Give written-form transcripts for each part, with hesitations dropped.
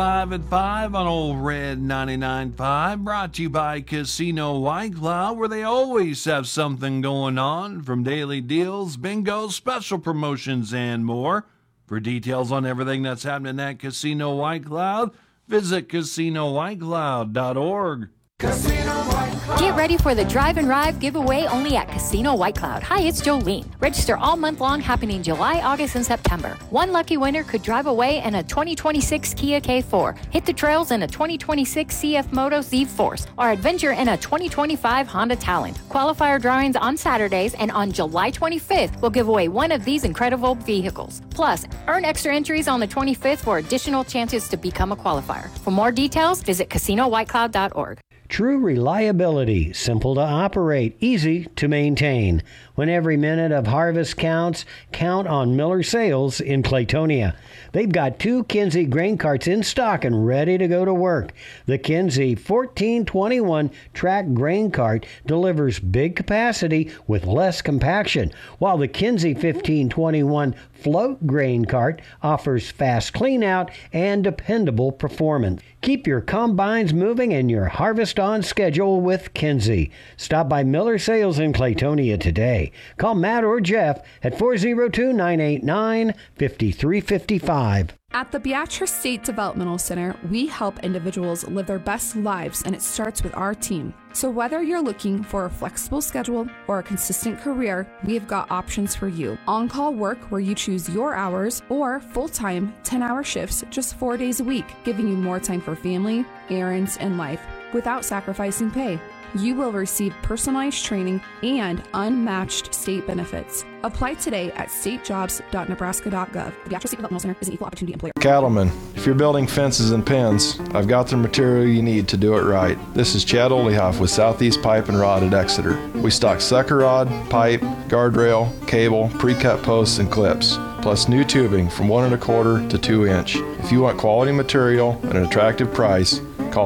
5 at 5 on Old Red 99.5, brought to you by Casino White Cloud, where they always have something going on, from daily deals, bingo, special promotions, and more. For details on everything that's happening at Casino White Cloud, visit CasinoWhiteCloud.org. Casino White Cloud. Get ready for the Drive and Ride giveaway only at Casino White Cloud. Hi, it's Jolene. Register all month long, happening July, August, and September. One lucky winner could drive away in a 2026 Kia K4, hit the trails in a 2026 CF Moto Z-Force, or adventure in a 2025 Honda Talent. Qualifier drawings on Saturdays, and on July 25th, we'll give away one of these incredible vehicles. Plus, earn extra entries on the 25th for additional chances to become a qualifier. For more details, visit CasinoWhiteCloud.org. True reliability, simple to operate, easy to maintain. When every minute of harvest counts, count on Miller Sales in Claytonia. They've got 2 Kinsey grain carts in stock and ready to go to work. The Kinsey 1421 track grain cart delivers big capacity with less compaction, while the Kinsey 1521 float grain cart offers fast cleanout and dependable performance. Keep your combines moving and your harvest on schedule with Kinsey. Stop by Miller Sales in Claytonia today. Call Matt or Jeff at 402-989-5355. At the Beatrice State Developmental Center, we help individuals live their best lives, and it starts with our team. So whether you're looking for a flexible schedule or a consistent career, we have got options for you. On-call work where you choose your hours, or full-time 10-hour shifts just 4 days a week, giving you more time for family, errands, and life without sacrificing pay. You will receive personalized training and unmatched state benefits. Apply today at statejobs.nebraska.gov. The Beatrice State Developmental Center is an equal opportunity employer. Cattlemen, if you're building fences and pens, I've got the material you need to do it right. This is Chad Olehoff with Southeast Pipe and Rod at Exeter. We stock sucker rod, pipe, guardrail, cable, pre-cut posts, and clips, plus new tubing from 1 1/4 to 2 inch. If you want quality material at an attractive price, call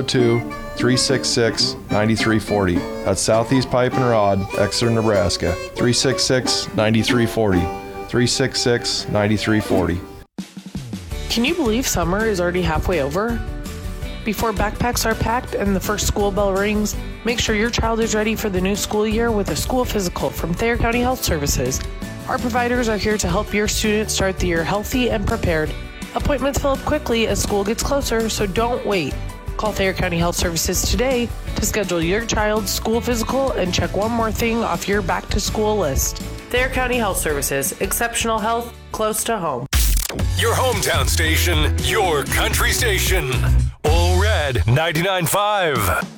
402-366-9340. That's Southeast Pipe and Rod, Exeter, Nebraska. 366-9340. 366-9340. Can you believe summer is already halfway over? Before backpacks are packed and the first school bell rings, make sure your child is ready for the new school year with a school physical from Thayer County Health Services. Our providers are here to help your students start the year healthy and prepared. Appointments fill up quickly as school gets closer, so don't wait. Call Thayer County Health Services today to schedule your child's school physical and check one more thing off your back-to-school list. Thayer County Health Services, exceptional health close to home. Your hometown station, your country station. All Red 99.5.